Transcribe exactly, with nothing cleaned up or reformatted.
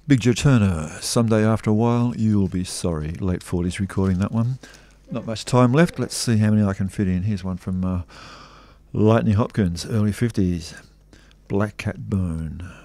Big Joe Turner, Someday After a While, You'll Be Sorry. Late forties recording that one. Not much time left. Let's see how many I can fit in. Here's one from uh, Lightning Hopkins, early fifties. Black Cat Bone.